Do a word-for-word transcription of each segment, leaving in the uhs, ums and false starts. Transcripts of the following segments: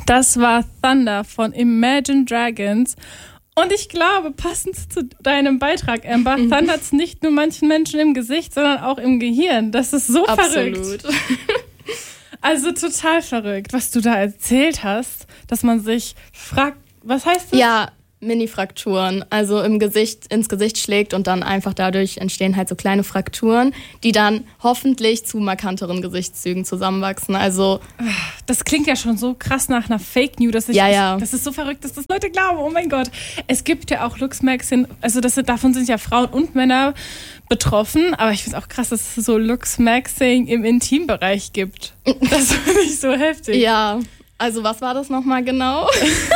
Das war Thunder von Imagine Dragons. Und ich glaube, passend zu deinem Beitrag, Amber, mhm. thundert es nicht nur manchen Menschen im Gesicht, sondern auch im Gehirn. Das ist so Absolut. verrückt. Also total verrückt, was du da erzählt hast, dass man sich fragt, was heißt das? Ja, Mini-Frakturen, also im Gesicht, ins Gesicht schlägt und dann einfach dadurch entstehen halt so kleine Frakturen, die dann hoffentlich zu markanteren Gesichtszügen zusammenwachsen. Also das klingt ja schon so krass nach einer Fake News, dass ich, ja, ja. das ist so verrückt, dass das Leute glauben. Oh mein Gott. Es gibt ja auch Luxmaxing, also das sind, davon sind ja Frauen und Männer betroffen, aber ich finde es auch krass, dass es so Luxmaxing im Intimbereich gibt. Das finde ich so heftig. Ja. Also was war das nochmal genau?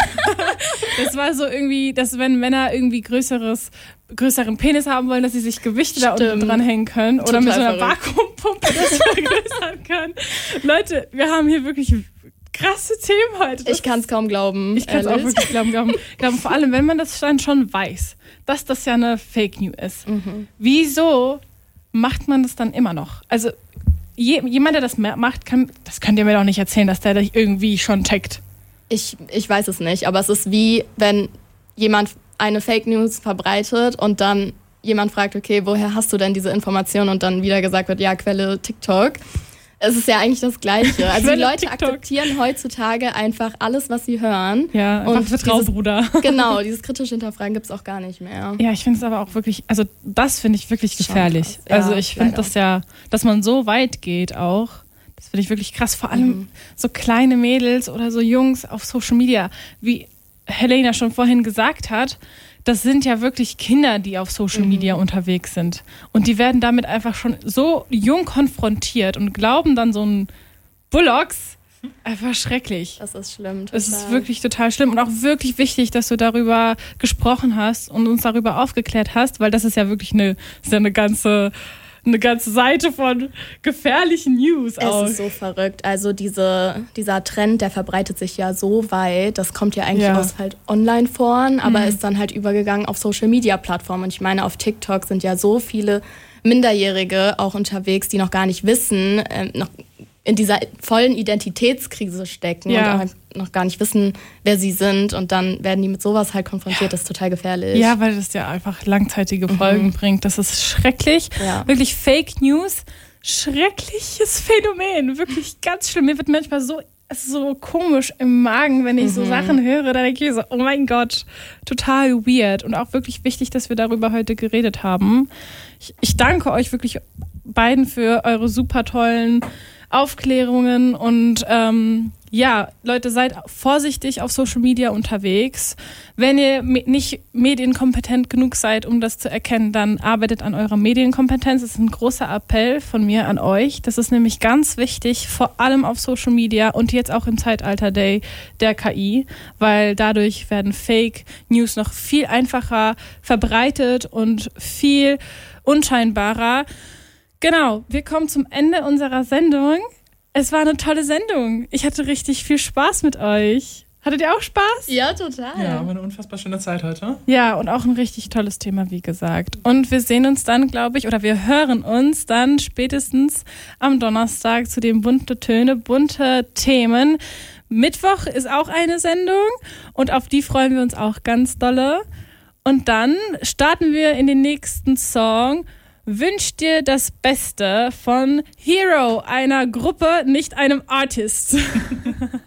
Das war so irgendwie, dass wenn Männer irgendwie größeres, größeren Penis haben wollen, dass sie sich Gewichte Stimmt. da unten dranhängen können oder Total mit so einer verrückt. Vakuumpumpe das vergrößern können. Leute, wir haben hier wirklich krasse Themen heute. Das ich kann es kaum glauben. Ich kann es auch wirklich glauben, glauben, glauben. Vor allem, wenn man das dann schon weiß, dass das ja eine Fake News ist. Mhm. Wieso macht man das dann immer noch? Also jemand, der das macht, kann, das könnt ihr mir doch nicht erzählen, dass der dich irgendwie schon checkt. Ich, ich weiß es nicht, aber es ist wie, wenn jemand eine Fake News verbreitet und dann jemand fragt, okay, woher hast du denn diese Information? Und dann wieder gesagt wird, ja, Quelle TikTok. Es ist ja eigentlich das Gleiche. Also die Leute TikTok. akzeptieren heutzutage einfach alles, was sie hören. Ja, einfach und Vertrau, dieses, Bruder. Genau, dieses kritische Hinterfragen gibt es auch gar nicht mehr. Ja, ich finde es aber auch wirklich, also das finde ich wirklich gefährlich. Ja, also ich finde das ja, dass man so weit geht auch, das finde ich wirklich krass. Vor allem mhm. so kleine Mädels oder so Jungs auf Social Media, wie Helena schon vorhin gesagt hat, das sind ja wirklich Kinder, die auf Social Media mhm. unterwegs sind. Und die werden damit einfach schon so jung konfrontiert und glauben dann so ein Bullocks. Einfach schrecklich. Das ist schlimm. Es ist wirklich total schlimm und auch wirklich wichtig, dass du darüber gesprochen hast und uns darüber aufgeklärt hast, weil das ist ja wirklich eine, ist ja eine ganze... eine ganze Seite von gefährlichen News auch. Es ist so verrückt. Also diese, dieser Trend, der verbreitet sich ja so weit. Das kommt ja eigentlich ja. aus halt Online-Foren, aber mhm. ist dann halt übergegangen auf Social-Media-Plattformen. Und ich meine, auf TikTok sind ja so viele Minderjährige auch unterwegs, die noch gar nicht wissen, äh, noch in dieser vollen Identitätskrise stecken ja. und auch noch gar nicht wissen, wer sie sind. Und dann werden die mit sowas halt konfrontiert. Ja. Das ist total gefährlich. Ja, weil das ja einfach langzeitige Folgen mhm. bringt. Das ist schrecklich. Ja. Wirklich Fake News. Schreckliches Phänomen. Wirklich ganz schlimm. Mir wird manchmal so, so komisch im Magen, wenn ich mhm. so Sachen höre. Da denke ich so, oh mein Gott, total weird. Und auch wirklich wichtig, dass wir darüber heute geredet haben. Ich, ich danke euch wirklich beiden für eure super tollen Aufklärungen und ähm, ja, Leute, seid vorsichtig auf Social Media unterwegs. Wenn ihr me- nicht medienkompetent genug seid, um das zu erkennen, dann arbeitet an eurer Medienkompetenz. Das ist ein großer Appell von mir an euch. Das ist nämlich ganz wichtig, vor allem auf Social Media und jetzt auch im Zeitalter der, der K I, weil dadurch werden Fake News noch viel einfacher verbreitet und viel unscheinbarer. Genau, wir kommen zum Ende unserer Sendung. Es war eine tolle Sendung. Ich hatte richtig viel Spaß mit euch. Hattet ihr auch Spaß? Ja, total. Ja, war eine unfassbar schöne Zeit heute. Ja, und auch ein richtig tolles Thema, wie gesagt. Und wir sehen uns dann, glaube ich, oder wir hören uns dann spätestens am Donnerstag zu den bunte Töne, bunte Themen. Mittwoch ist auch eine Sendung und auf die freuen wir uns auch ganz dolle. Und dann starten wir in den nächsten Song Wünsch dir das Beste von Hero, einer Gruppe, nicht einem Artist.